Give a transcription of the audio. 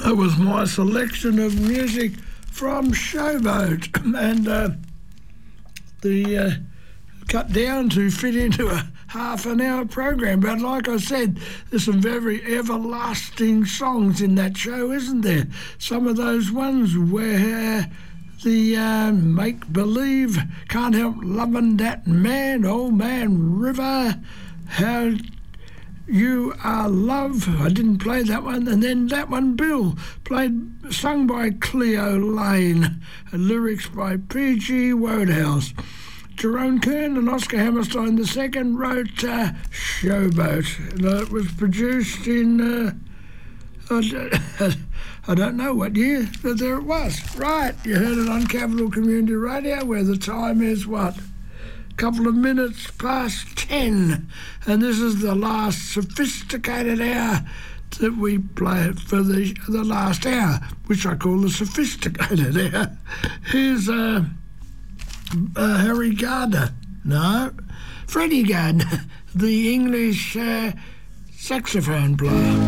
That was my selection of music from Showboat, and the cut down to fit into a half an hour program. But like I said, there's some very everlasting songs in that show, isn't there? Some of those ones where the make-believe, can't help loving that man, old man River, how you are love. I didn't play that one. And then that one, Bill, sung by Cleo Lane, lyrics by P.G. Wodehouse. Jerome Kern and Oscar Hammerstein II wrote Showboat. And it was produced in, I don't know what year, but there it was. Right, you heard it on Capital Community Radio, where the time is what? Couple of minutes past 10, and this is the last sophisticated hour that we play for the last hour, which I call the sophisticated hour. Here's Harry Gardner, no, Freddie Gardner, the English saxophone player.